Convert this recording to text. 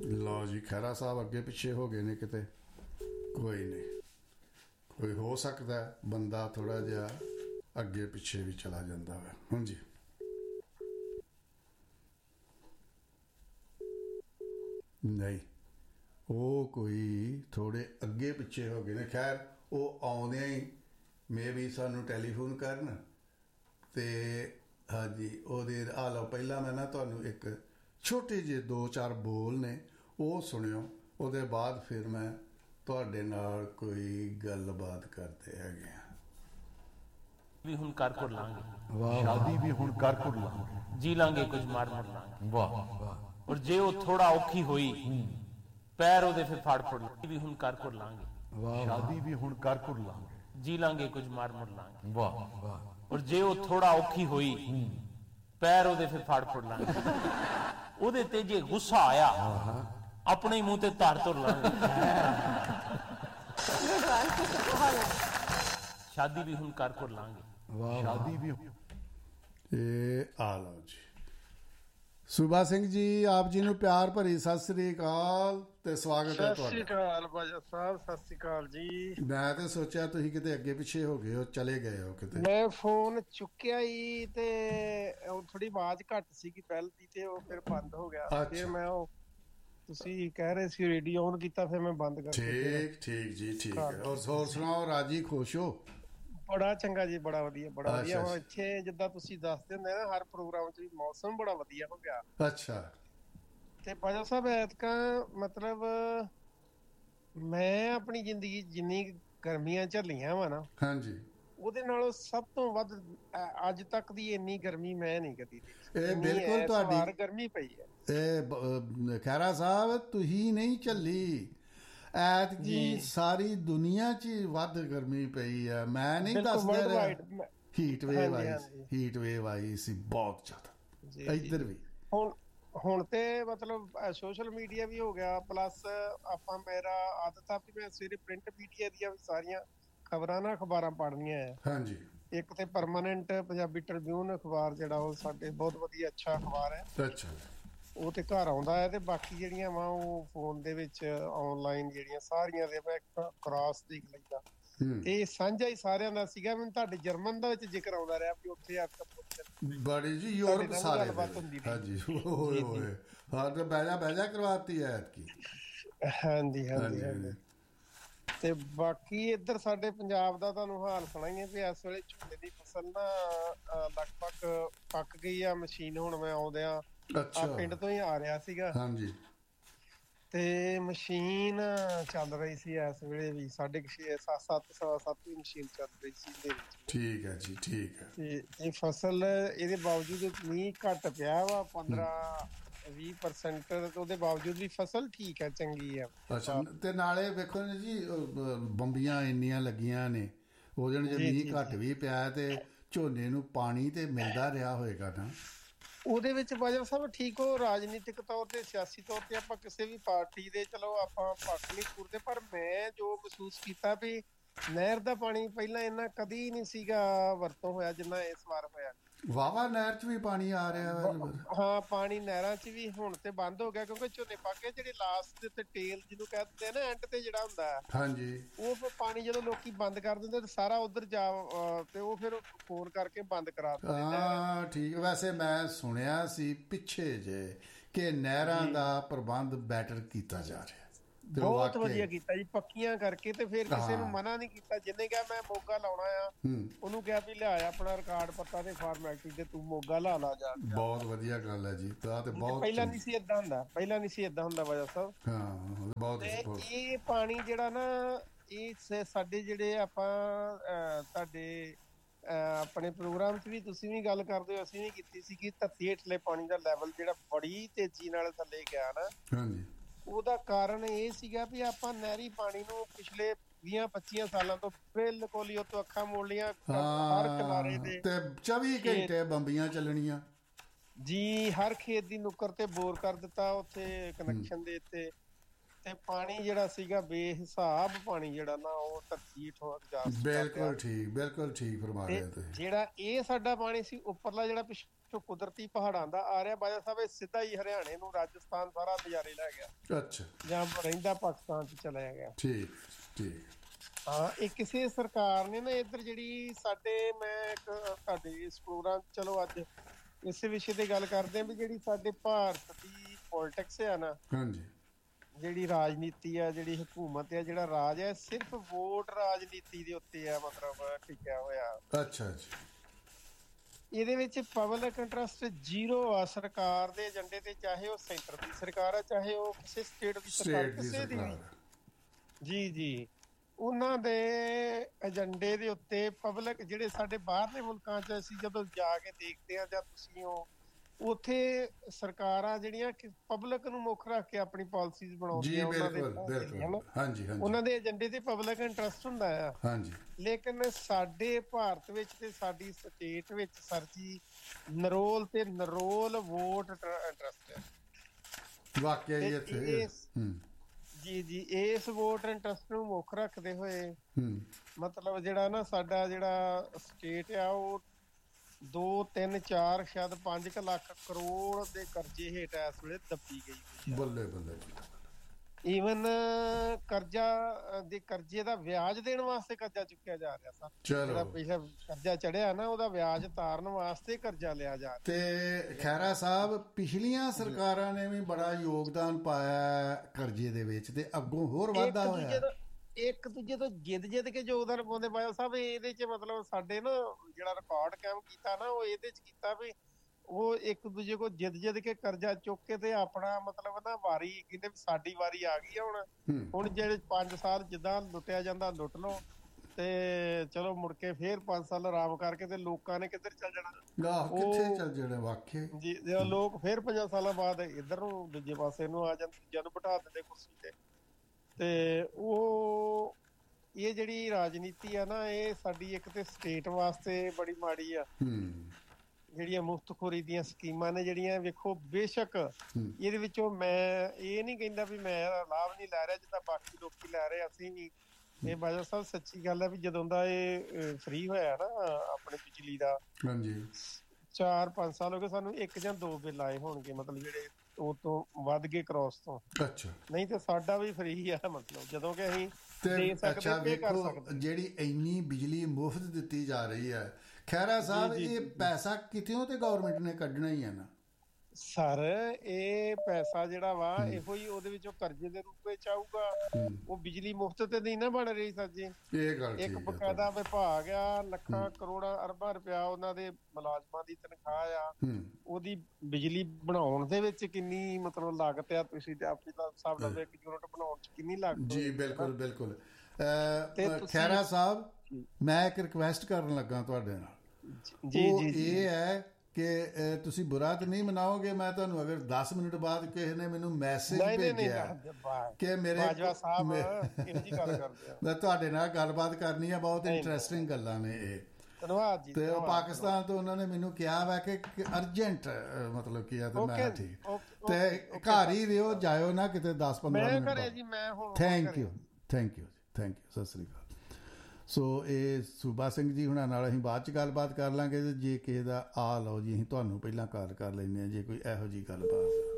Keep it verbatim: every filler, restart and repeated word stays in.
लो जी खैरा साहब अगे पिछे हो गए ने किते कोई नहीं कोई हो सकता है बंदा थोड़ा जिहा अगे पिछे भी चला जाता है। हाँ जी नहीं वो कोई थोड़े अगे पिछे हो गए ने। खैर वो आउंदे ही मे भी सानू टैलीफोन करन ते हाँ जी ओहदे आ लो पहला मैं ना तुहानू एक छोटे जे दो चार बोल ने वो सुनियो ਉਹਦੇ बाद फिर मैं ਤੁਹਾਡੇ ਨਾਲ कोई गलबात करते हैगे भी हुण कर कुर लांगे वाह शादी भी हुण कर कुर लांगे जी लांगे कुछ मार मुर लांगे वाह वाह और जे वो थोड़ा औखी होई पैर ਉਹਦੇ फिर फाड़ फुड़ लांगे भी हुण कर कुर लांगे वाह शादी भी हुण कर कुर लांगे जी लांगे कुछ मार मुर लांगे वाह वाह और जे वो थोड़ा औखी होई पैर ਉਹਦੇ फिर फाड़ फुड़ लांगे ਉਹਦੇ ਤੇ ਜੇ ਗੁੱਸਾ ਆਇਆ अपने मुंह ते तार तुर लांगे शादी भी हुण कर कुर लांगे वाह शादी भी ये आ लो जी सूबा सिंह जी आप जी नूं प्यार भरी सत श्री अकाल ते स्वागत है सत श्री अकाल बाजा साहब सत श्री अकाल जी। मैं तो सोचा तुसीं किते अगे पिछे हो गए हो चले गए हो किते मैं फोन चुक्या ही ते थोड़ी आवाज घट सी पहल दी ते वो फिर बंद हो गया फिर मैं वो ਤੁਸੀਂ ਕਹਿ ਰਹੇ ਸੀ ਰੇਡੀਓ ਔਨ ਕੀਤਾ ਫਿਰ ਮੈਂ ਬੰਦ ਕਰ ਦਿੱਤਾ। ਠੀਕ ਠੀਕ ਜੀ ਠੀਕ ਹੈ। ਔਰ ਹੋਰ ਸੁਣਾਓ ਰਾਜੀ ਖੁਸ਼ ਹੋ? ਬੜਾ ਚੰਗਾ ਜੀ ਬੜਾ ਵਧੀਆ ਬੜਾ ਵਧੀਆ। ਹੁਣ ਇੱਥੇ ਜਿੱਦਾਂ ਤੁਸੀਂ ਦੱਸਦੇ ਹੁੰਦੇ ਨਾ ਹਰ ਪ੍ਰੋਗਰਾਮ 'ਚ ਮੌਸਮ ਬੜਾ ਵਧੀਆ ਹੋ ਗਿਆ। ਅੱਛਾ ਤੇ ਬਾਜਾ ਸਾਹਿਬ ਐਤਕਾਂ ਮਤਲਬ ਮੈਂ ਆਪਣੀ ਜ਼ਿੰਦਗੀ ਜਿੰਨੀ ਗਰਮੀਆਂ ਝੱਲੀਆਂ ਵਾ ਨਾ ਹਾਂਜੀ ਉਹਦੇ ਨਾਲੋਂ ਸਭ ਤੋਂ ਵੱਧ ਅੱਜ ਤੱਕ ਦੀ ਇੰਨੀ ਗਰਮੀ ਮੈਂ ਨਹੀਂ ਕਦੀ ਦੇਖੀ। ਇਹ ਬਿਲਕੁਲ ਤੁਹਾਡੀ ਗਰਮੀ ਪਈ ਹੈ। ਇਹ ਖੈਰਾ ਸਾਹਿਬ ਤੁਸੀਂ ਨਹੀਂ ਝੱਲੀ ਐਤਕੀ ਸਾਰੀ ਦੁਨੀਆ 'ਚ ਵੱਧ ਗਰਮੀ ਪਈ ਹੈ। ਮੈਂ ਨਹੀਂ ਦੱਸਦਾ ਰਿਹਾ ਹੀਟ ਵੇਵ ਆਈ ਹੀਟ ਵੇਵ ਆਈ ਸੀ ਬਹੁਤ ਜ਼ਿਆਦਾ ਇੱਧਰ ਵੀ। ਹੁਣ ਹੁਣ ਤੇ ਮਤਲਬ ਸੋਸ਼ਲ ਮੀਡੀਆ ਵੀ ਹੋ ਗਿਆ ਪਲੱਸ ਆਪਾਂ ਮੇਰਾ ਆਦਤ ਆ ਵੀ ਮੈਂ ਸਵੇਰੇ ਪ੍ਰਿੰਟ ਮੀਡੀਆ ਦੀਆਂ ਵੀ ਸਾਰੀਆਂ ਖਬਰਾਂ ਨਾ ਅਖਬਾਰਾਂ ਪੜ੍ਹਨੀਆਂ ਹੈ। ਹਾਂਜੀ ਇੱਕ ਤੇ ਪਰਮਾਨੈਂਟ ਪੰਜਾਬੀ ਟ੍ਰਿਬਿਊਨ ਅਖਬਾਰ ਜਿਹੜਾ ਉਹ ਸਾਡੇ ਬਹੁਤ ਵਧੀਆ ਅੱਛਾ ਅਖਬਾਰ ਹੈ। ਅੱਛਾ ਉਹ ਤੇ ਘਰ ਆਉਂਦਾ ਹੈ ਤੇ ਬਾਕੀ ਜਿਹੜੀਆਂ ਵਾ ਉਹ ਫੋਨ ਦੇ ਵਿੱਚ ਆਨਲਾਈਨ ਜਿਹੜੀਆਂ ਸਾਰੀਆਂ ਦੇ ਮੈਂ ਕ੍ਰਾਸ ਦੇਖ ਲਈਦਾ ਤੇ ਸਾਂਝਾ ਹੀ ਸਾਰਿਆਂ ਦਾ ਸੀਗਾ। ਮੈਨੂੰ ਤੁਹਾਡੇ ਜਰਮਨ ਦਾ ਵਿੱਚ ਜ਼ਿਕਰ ਆਉਂਦਾ ਰਿਹਾ ਵੀ ਉੱਥੇ ਆ ਬੜੀ ਜੀ ਯੂਰਪ ਸਾਰੇ ਹਾਂਜੀ ਹੋਏ ਹੋਏ ਹਾਂ ਤੇ ਬੈਜਾ ਬੈਜਾ ਕਰਵਾਤੀ ਹੈ ਐਤਕੀ। ਹਾਂਜੀ ਹਾਂਜੀ ਤੇ ਬਾਕੀ ਇੱਧਰ ਸਾਡੇ ਪੰਜਾਬ ਦਾ ਤੁਹਾਨੂੰ ਹਾਲ ਸੁਣਾਈਏ ਵੀ ਇਸ ਵੇਲੇ ਝੋਨੇ ਦੀ ਫਸਲ ਨਾ ਲਗਭਗ ਪੱਕ ਗਈ ਆ। ਮਸ਼ੀਨ ਹੁਣ ਮੈਂ ਆਉਂਦਿਆਂ ਆ ਪਿੰਡ ਤੋਂ ਹੀ ਆ ਰਿਹਾ ਸੀਗਾ ਹਾਂਜੀ ਤੇ ਮਸ਼ੀਨ ਚੱਲ ਰਹੀ ਸੀ ਇਸ ਵੇਲੇ ਵੀ ਸਾਢੇ ਛੇ ਸੱਤ ਸੱਤ ਸਵਾ ਸੱਤ ਦੀ ਮਸ਼ੀਨ ਚੱਲ ਰਹੀ ਸੀ ਇਹਦੇ ਵਿੱਚ। ਠੀਕ ਹੈ ਜੀ ਠੀਕ ਹੈ। ਤੇ ਇਹ ਫਸਲ ਇਹਦੇ ਬਾਵਜੂਦ ਮੀਂਹ ਘੱਟ ਪਿਆ ਵਾ ਪੰਦਰਾਂ ਵੀਹ ਪਰਸੈਂਟ ਉਹਦੇ ਬਾਵਜੂਦ ਵੀ ਫਸਲ ਠੀਕ ਹੈ ਚੰਗੀ ਹੈ। ਅੱਛਾ ਤੇ ਨਾਲੇ ਵੇਖੋ ਜੀ ਬੰਬੀਆਂ ਇੰਨੀਆਂ ਲੱਗੀਆਂ ਨੇ ਉਹ ਜਣ ਜੇ ਮੀਂਹ ਘੱਟ ਵੀ ਪਿਆ ਤੇ ਝੋਨੇ ਨੂੰ ਪਾਣੀ ਤੇ ਮਿਲਦਾ ਰਿਹਾ ਹੋਏਗਾ ਨਾ ਉਹਦੇ ਵਿੱਚ ਬਾਜਵਾ ਸਾਹਿਬ ਠੀਕ ਹੋ। ਰਾਜਨੀਤਿਕ ਤੌਰ ਤੇ ਸਿਆਸੀ ਤੌਰ ਤੇ ਆਪਾਂ ਕਿਸੇ ਵੀ ਪਾਰਟੀ ਦੇ ਚਲੋ ਆਪਾਂ ਪੱਖ ਨਹੀਂ ਪੂਰਦੇ ਪਰ ਮੈਂ ਜੋ ਮਹਿਸੂਸ ਕੀਤਾ ਵੀ ਨਹਿਰ ਦਾ ਪਾਣੀ ਪਹਿਲਾਂ ਇੰਨਾ ਕਦੀ ਨਹੀਂ ਸੀਗਾ ਵਰਤੋਂ ਹੋਇਆ ਜਿੰਨਾ ਇਸ ਵਾਰ ਹੋਇਆ। ਵਾਵਾ ਨਹਿਰ 'ਚ ਵੀ ਪਾਣੀ ਆ ਰਿਹਾ ਹਾਂ ਪਾਣੀ ਨਹਿਰਾਂ 'ਚ ਵੀ ਹੁਣ ਤੇ ਬੰਦ ਹੋ ਗਿਆ ਕਿਉਂਕਿ ਝੋਨੇ ਪੱਕ ਗਏ। ਜਿਹੜੇ ਲਾਸਟ ਦੇ ਉੱਤੇ ਟੇਲ ਜਿਹਨੂੰ ਕਹਿ ਦਿੰਦੇ ਨਾ ਐਂਡ ਤੇ ਜਿਹੜਾ ਹੁੰਦਾ ਹਾਂਜੀ ਉਹ ਫਿਰ ਪਾਣੀ ਜਦੋਂ ਲੋਕੀ ਬੰਦ ਕਰ ਦਿੰਦੇ ਤੇ ਸਾਰਾ ਉਧਰ ਜਾ ਤੇ ਉਹ ਫਿਰ ਫੋਨ ਕਰਕੇ ਬੰਦ ਕਰਾ ਦਿੰਦੇ। ਹਾਂ ਠੀਕ। ਵੈਸੇ ਮੈਂ ਸੁਣਿਆ ਸੀ ਪਿੱਛੇ ਜੇ ਕਿ ਨਹਿਰਾਂ ਦਾ ਪ੍ਰਬੰਧ ਬੈਟਰ ਕੀਤਾ ਜਾ ਰਿਹਾ। ਬਹੁਤ ਵਧੀਆ ਕੀਤਾ ਜੀ ਪੱਕੀਆਂ ਕਰਕੇ ਤੇ ਫਿਰ ਕਿਸੇ ਨੂੰ ਮਨਾ ਨਹੀਂ ਕੀਤਾ। ਜਿਹਨੇ ਕਿਹਾ ਮੈਂ ਮੋਗਾ ਲਾਉਣਾ ਆ ਉਹਨੂੰ ਕਿਹਾ ਵੀ ਲਿਆ ਆਪਣਾ ਰਿਕਾਰਡ ਪੱਤਾ ਤੇ ਫਾਰਮੈਲਿਟੀ ਤੇ ਤੂੰ ਮੋਗਾ ਲਾ ਲਾ ਜਾ। ਬਹੁਤ ਵਧੀਆ ਗੱਲ ਹੈ ਜੀ। ਤਾਂ ਤੇ ਬਹੁਤ ਪਹਿਲਾਂ ਨਹੀਂ ਸੀ ਏਦਾਂ ਹੁੰਦਾ ਪਹਿਲਾਂ ਨਹੀਂ ਸੀ ਏਦਾਂ ਹੁੰਦਾ ਵਜਾ ਸਾਹਿਬ। ਹਾਂ ਬਹੁਤ ਇਹ ਪਾਣੀ ਜਿਹੜਾ ਨਾ ਇਹ ਸਾਡੇ ਜਿਹੜੇ ਆਪਾਂ ਤੁਹਾਡੇ ਆਪਣੇ ਪ੍ਰੋਗਰਾਮ 'ਚ ਵੀ ਤੁਸੀਂ ਵੀ ਗੱਲ ਕਰਦੇ ਹੋ ਅਸੀਂ ਵੀ ਕੀਤੀ ਸੀ ਕਿ ਧਰਤੀ ਹੇਠਲੇ ਪਾਣੀ ਦਾ ਲੈਵਲ ਜਿਹੜਾ ਬੜੀ ਤੇਜ਼ੀ ਨਾਲ ਥੱਲੇ ਗਿਆ ਨਾ ਹਾਂਜੀ ਉਹਦਾ ਕਾਰਨ ਇਹ ਸੀਗਾ ਵੀ ਆਪਾਂ ਨਹਿਰੀ ਪਾਣੀ ਨੂੰ ਪਿਛਲੇ ਵੀਹਾਂ ਪੱਚੀਆਂ ਸਾਲਾਂ ਤੋਂ ਬਿਲਕੁਲ ਹੀ ਉੱਤੋਂ ਅੱਖਾਂ ਮੋੜ ਲਈਆਂ ਹਰ ਕਿਨਾਰੇ ਦੇ ਤੇ ਚੌਵੀ ਘੰਟੇ ਬੰਬੀਆਂ ਚੱਲਣੀਆਂ ਜੀ। ਹਰ ਖੇਤ ਦੀ ਨੁੱਕਰ ਤੇ ਬੋਰ ਕਰ ਦਿੱਤਾ ਉੱਥੇ ਕਨੈਕਸ਼ਨ ਦੇ ਉੱਤੇ ਤੇ ਪਾਣੀ ਜਿਹੜਾ ਸੀਗਾ ਬੇਹਿਸਾਬ ਪਾਣੀ ਜਿਹੜਾ ਨਾ ਉਹ ਧਰਤੀ ਹੇਠੋਂ ਜਾ ਬਿਲਕੁਲ ਠੀਕ ਬਿਲਕੁਲ ਠੀਕ ਫਰਮਾ ਰਹੇ ਤੁਸੀਂ। ਜਿਹੜਾ ਇਹ ਸਾਡਾ ਪਾਣੀ ਸੀ ਉੱਪਰਲਾ ਜਿਹੜਾ ਪਿੱਛੋਂ ਕੁਦਰਤੀ ਪਹਾੜਾਂ ਦਾ ਆ ਰਿਹਾ ਬਾਜਵਾ ਸਾਹਿਬ, ਇਹ ਸਿੱਧਾ ਹੀ ਹਰਿਆਣੇ ਨੂੰ ਰਾਜਸਥਾਨ ਸਾਰਾ ਨਜ਼ਾਰੇ ਲੈ ਗਿਆ ਅੱਛਾ ਜਾਂ ਰਹਿੰਦਾ ਪਾਕਿਸਤਾਨ ਚ ਚਲਾ ਗਿਆ। ਠੀਕ ਠੀਕ। ਹਾਂ ਇਹ ਕਿਸੇ ਸਰਕਾਰ ਨੇ ਨਾ ਇੱਧਰ ਜਿਹੜੀ ਸਾਡੇ, ਮੈਂ ਇੱਕ ਤੁਹਾਡੇ ਇਸ ਪ੍ਰੋਗਰਾਮ ਚਲੋ ਅੱਜ ਇਸੇ ਵਿਸ਼ੇ ਤੇ ਗੱਲ ਕਰਦੇ ਹਾਂ ਵੀ ਜਿਹੜੀ ਸਾਡੇ ਭਾਰਤ ਦੀ ਪੋਲਿਟਿਕਸ ਆ ਨਾ, ਹਾਂਜੀ, ਜਿਹੜੀ ਰਾਜਨੀਤੀ ਆ, ਜਿਹੜੀ ਹਕੂਮਤ ਆ, ਜਿਹੜਾ ਰਾਜ ਹੈ, ਸਿਰਫ ਵੋਟ ਰਾਜਨੀਤੀ ਦੇ ਉੱਤੇ ਆ ਮਤਲਬ ਟਿਕਿਆ ਹੋਇਆ। ਅੱਛਾ ਅੱਛਾ। ਇਹਦੇ ਵਿੱਚ ਪਬਲਿਕ ਇੰਟਰਸਟ ਜ਼ੀਰੋ ਆ ਸਰਕਾਰ ਦੇ ਏਜੰਡੇ ਤੇ, ਚਾਹੇ ਉਹ ਸੈਂਟਰ ਦੀ ਸਰਕਾਰ ਆ, ਚਾਹੇ ਉਹ ਕਿਸੇ ਸਟੇਟ ਦੀ ਸਰਕਾਰ, ਕਿਸੇ ਦੀ ਵੀ। ਜੀ ਜੀ, ਉਹਨਾਂ ਦੇ ਏਜੰਡੇ ਦੇ ਉੱਤੇ ਪਬਲਿਕ, ਜਿਹੜੇ ਸਾਡੇ ਬਾਹਰਲੇ ਮੁਲਕਾਂ 'ਚ ਅਸੀਂ ਜਦੋਂ ਜਾ ਕੇ ਦੇਖਦੇ ਹਾਂ ਜਾਂ ਤੁਸੀਂ ਉਹ, ਉੱਥੇ ਸਰਕਾਰਾਂ ਜਿਹੜੀਆਂ ਪਬਲਿਕ ਨੂੰ ਮੁੱਖ ਰੱਖ ਕੇ ਆਪਣੀ ਪਾਲਿਸੀਜ਼ ਬਣਾਉਂਦੀਆਂ, ਉਹਨਾਂ ਦੇ ਹਾਂਜੀ ਹਾਂਜੀ, ਉਹਨਾਂ ਦੇ ਏਜੰਡੇ ਤੇ ਪਬਲਿਕ ਇੰਟਰਸਟ ਹੁੰਦਾ ਆ। ਹਾਂਜੀ, ਲੇਕਿਨ ਸਾਡੇ ਭਾਰਤ ਵਿੱਚ ਤੇ ਸਾਡੀ ਸਟੇਟ ਵਿੱਚ ਸਰ ਜੀ ਨਰੋਲ ਤੇ ਨਰੋਲ ਵੋਟ ਇੰਟਰਸਟ ਹੈ। ਵਾਕਿਆ ਹੀ ਇੱਥੇ ਜੀ ਜੀ, ਇਸ ਵੋਟ ਇੰਟਰਸਟ ਨੂੰ ਮੁੱਖ ਰੱਖਦੇ ਹੋਏ ਮਤਲਬ ਜਿਹੜਾ ਨਾ ਸਾਡਾ ਜਿਹੜਾ ਸਟੇਟ ਆ ਉਹ ਦੋ ਤਿੰਨ ਚਾਰ ਸ਼ਾਇਦ ਪੰਜ ਕੁ ਲੱਖ ਕਰੋੜ ਦੇ ਕਰਜ਼ੇ ਹੇਠ ਇਸ ਵੇਲੇ ਦੱਬੀ ਗਈ। ਬੱਲੇ ਬੱਲੇ। ਈਵਨ ਕਰਜ਼ਾ ਦੇ ਕਰਜ਼ੇ ਦਾ ਵਿਆਜ ਦੇਣ ਵਾਸਤੇ ਕਰਜ਼ਾ ਚੁੱਕਿਆ ਜਾ ਰਿਹਾ ਸਰ। ਜਿਹੜਾ ਪਿਛਲਾ ਕਰਜ਼ਾ ਚੜਿਆ ਨਾ ਉਹਦਾ ਵਿਆਜ ਤਾਰਨ ਵਾਸਤੇ ਕਰਜ਼ਾ ਲਿਆ ਜਾ ਰਿਹਾ। ਤੇ ਖਹਿਰਾ ਸਾਹਿਬ, ਪਿਛਲੀਆਂ ਸਰਕਾਰਾਂ ਨੇ ਵੀ ਬੜਾ ਯੋਗਦਾਨ ਪਾਇਆ ਕਰਜ਼ੇ ਦੇ ਵਿੱਚ ਤੇ ਅੱਗੋਂ ਹੋਰ ਵਾਧਾ ਹੋਇਆ। ਇੱਕ ਦੂਜੇ ਤੋਂ ਜਿੱਦ ਜਿੱਦ ਕੇ ਯੋਗਦਾਨ ਪਾਉਂਦੇ ਬਾਇਆ ਸਾਹਿਬ। ਇਹਦੇ ਚ ਮਤਲਬ ਸਾਡੇ ਨਾ ਜਿਹੜਾ ਰਿਕਾਰਡ ਕਾਇਮ ਕੀਤਾ ਨਾ, ਉਹ ਇਹਦੇ ਚ ਕੀਤਾ ਵੀ ਉਹ ਇੱਕ ਦੂਜੇ ਕੋਲ ਜਿੱਦ ਜਿੱਦ ਕੇ ਕਰਜ਼ਾ ਚੁੱਕ ਕੇ ਤੇ ਆਪਣਾ ਮਤਲਬ ਨਾ ਵਾਰੀ ਕਹਿੰਦੇ ਵੀ ਸਾਡੀ ਵਾਰੀ ਆ ਗਈ ਆ ਹੁਣ। ਹੁਣ ਜਿਹੜੇ ਪੰਜ ਸਾਲ ਜਿੱਦਾਂ ਲੁੱਟਿਆ ਜਾਂਦਾ ਲੁੱਟ ਲਓ ਤੇ ਚਲੋ ਮੁੜ ਕੇ ਫੇਰ ਪੰਜ ਸਾਲ ਆਰਾਮ ਕਰਕੇ ਤੇ ਲੋਕਾਂ ਨੇ ਕਿੱਧਰ ਚੱਲ ਜਾਣਾ, ਕਿੱਥੇ ਚੱਲ ਜਾਣਾ ਵਾਕਈ ਜੀ। ਲੋਕ ਫੇਰ ਪੰਜਾਂ ਸਾਲਾਂ ਬਾਅਦ ਇੱਧਰ ਨੂੰ ਦੂਜੇ ਪਾਸੇ ਨੂੰ ਆ ਜਾਂਦੇ, ਦੂਜਿਆਂ ਨੂੰ ਬਿਠਾ ਦਿੰਦੇ ਕੁਰਸੀ ਤੇ। ਤੇ ਉਹ ਇਹ ਜਿਹੜੀ ਰਾਜਨੀਤੀ ਆ ਨਾ, ਇਹ ਸਾਡੀ ਇੱਕ ਤੇ ਸਟੇਟ ਵਾਸਤੇ ਬੜੀ ਮਾੜੀ ਆ। ਜਿਹੜੀਆਂ ਮੁਫਤਖੋਰੀ ਦੀਆਂ ਸਕੀਮਾਂ ਨੇ ਜਿਹੜੀਆਂ, ਵੇਖੋ ਬੇਸ਼ੱਕ ਇਹਦੇ ਵਿੱਚੋਂ ਮੈਂ ਇਹ ਨਹੀਂ ਕਹਿੰਦਾ ਵੀ ਮੈਂ ਲਾਭ ਨਹੀਂ ਲੈ ਰਿਹਾ ਜਿੱਦਾਂ ਬਾਕੀ ਲੋਕੀ ਲੈ ਰਹੇ, ਅਸੀਂ ਵੀ। ਇਹ ਬਾਜਵਾ ਸਾਹਿਬ ਸੱਚੀ ਗੱਲ ਹੈ ਵੀ ਜਦੋਂ ਦਾ ਇਹ ਫ੍ਰੀ ਹੋਇਆ ਨਾ ਆਪਣੇ ਬਿਜਲੀ ਦਾ, ਚਾਰ ਪੰਜ ਸਾਲ ਹੋ ਗਏ ਸਾਨੂੰ, ਇੱਕ ਜਾਂ ਦੋ ਬਿੱਲ ਆਏ ਹੋਣਗੇ ਮਤਲਬ ਜਿਹੜੇ ਉਹ ਤੋਂ ਵੱਧ ਗਏ ਕ੍ਰੋਸ ਤੋਂ। ਅੱਛਾ, ਨਹੀਂ ਤੇ ਸਾਡਾ ਵੀ ਫ੍ਰੀ ਆ ਮਤਲਬ ਜਦੋਂ ਕਿ ਅਸੀਂ ਦੇ ਸਕਦੇ, ਪੇ ਕਰ ਸਕਦੇ। ਜਿਹੜੀ ਇੰਨੀ ਬਿਜਲੀ ਮੁਫਤ ਦਿੱਤੀ ਜਾ ਰਹੀ ਹੈ ਖਹਿਰਾ ਸਾਹਿਬ, ਇਹ ਪੈਸਾ ਕਿਤਿਓਂ ਤੇ ਗਵਰਨਮੈਂਟ ਨੇ ਕੱਢਣਾ ਹੀ ਹੈ ਨਾ ਸਰ। ਇਹ ਪੈਸਾ ਜਿਹੜਾ ਵਾ ਇਹੋ ਹੀ ਉਹਦੇ ਵਿੱਚੋਂ ਕਰਜ਼ੇ ਦੇ ਰੂਪ ਵਿੱਚ ਆਊਗਾ। ਉਹ ਬਿਜਲੀ ਮੁਫਤ ਤੇ ਨਹੀਂ ਨਾ ਬਣ ਰਹੀ ਸਰ ਜੀ। ਇਹ ਗੱਲ ਇੱਕ ਬਕਾਇਦਾ ਵਿਭਾਗ ਆ, ਲੱਖਾਂ ਕਰੋੜਾਂ ਅਰਬਾਂ ਰੁਪਇਆ ਉਹਨਾਂ ਦੇ ਮੁਲਾਜ਼ਮਾਂ ਦੀ ਤਨਖਾਹ ਆ, ਉਹਦੀ ਬਿਜਲੀ ਬਣਾਉਣ ਦੇ ਵਿੱਚ ਕਿੰਨੀ ਮਤਲਬ ਲਾਗਤ ਆ, ਤੁਸੀਂ ਤੇ ਆਪਣੀ ਹਿਸਾਬ ਨਾਲ ਇੱਕ ਯੂਨਿਟ ਬਣਾਉਣ ਚ ਕਿੰਨੀ ਲਾਗਤ। ਜੀ ਬਿਲਕੁਲ ਬਿਲਕੁਲ। ਖਹਿਰਾ ਸਾਹਿਬ, ਮੈਂ ਇੱਕ ਰਿਕੁਐਸਟ ਕਰਨ ਲੱਗਾ ਤੁਹਾਡੇ ਨਾਲ। ਜੀ ਜੀ, ਇਹ ਹੈ ਕਿ ਤੁਸੀਂ ਬੁਰਾ ਤਾਂ ਨਹੀਂ ਮਨਾਓਗੇ, ਮੈਂ ਤੁਹਾਨੂੰ ਅਗਰ ਦਸ ਮਿੰਟ ਬਾਅਦ ਕਿਸੇ ਨੇ ਮੈਨੂੰ ਮੈਸੇਜ ਭੇਜਿਆ ਕਿ ਮੇਰੇ, ਮੈਂ ਤੁਹਾਡੇ ਨਾਲ ਗੱਲਬਾਤ ਕਰਨੀ ਹੈ, ਬਹੁਤ ਇੰਟਰਸਟਿੰਗ ਗੱਲਾਂ ਨੇ ਇਹ। ਧੰਨਵਾਦ ਜੀ। ਤੇ ਉਹ ਪਾਕਿਸਤਾਨ ਤੋਂ ਉਹਨਾਂ ਨੇ ਮੈਨੂੰ ਕਿਹਾ ਵਾ ਕਿ ਅਰਜੈਂਟ ਮਤਲਬ ਕੀ ਤੇ ਮੈਂ ਠੀਕ ਤੇ ਘਰ ਹੀ ਰਿਓ, ਜਾਇਓ ਨਾ ਕਿਤੇ ਦਸ ਪੰਦਰਾਂ minute. Thank you thank you thank you, Sat Sri ਅਕਾਲ। ਸੋ ਇਹ ਸੂਬਾ ਸਿੰਘ ਜੀ ਹੁਣਾਂ ਨਾਲ ਅਸੀਂ ਬਾਅਦ 'ਚ ਗੱਲਬਾਤ ਕਰ ਲਾਂਗੇ। ਜੇ ਕਿਸੇ ਦਾ ਆ ਲਓ ਜੀ, ਅਸੀਂ ਤੁਹਾਨੂੰ ਪਹਿਲਾਂ ਕਾਲ ਕਰ ਲੈਂਦੇ ਹਾਂ ਜੇ ਕੋਈ ਇਹੋ ਜਿਹੀ ਗੱਲਬਾਤ।